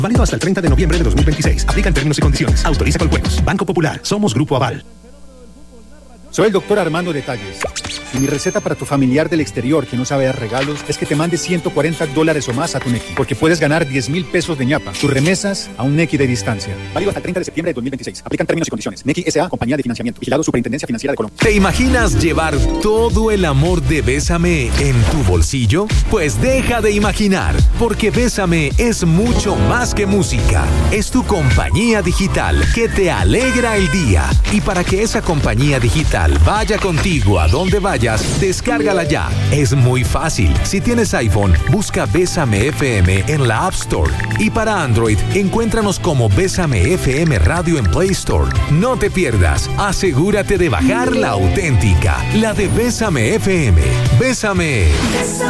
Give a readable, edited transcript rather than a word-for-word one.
Válido hasta el 30 de noviembre de 2026. Aplican términos y condiciones. Autoriza con juegos. Banco Popular. Somos Grupo Aval. Soy el doctor Armando Detalles. Y mi receta para tu familiar del exterior que no sabe dar regalos es que te mande $140 o más a tu Nequi, porque puedes ganar 10.000 pesos de ñapa. Tus remesas a un Nequi de distancia. Válido hasta el 30 de septiembre de 2026. Aplican términos y condiciones. Nequi S.A. Compañía de Financiamiento. Vigilado Superintendencia Financiera de Colombia. ¿Te imaginas llevar todo el amor de Bésame en tu bolsillo? Pues deja de imaginar, porque Bésame es mucho más que música. Es tu compañía digital que te alegra el día. Y para que esa compañía digital vaya contigo a donde vayas, descárgala ya. Es muy fácil. Si tienes iPhone, busca Bésame FM en la App Store. Y para Android, encuéntranos como Bésame FM Radio en Play Store. No te pierdas. Asegúrate de bajar la auténtica, la de Bésame FM. Bésame.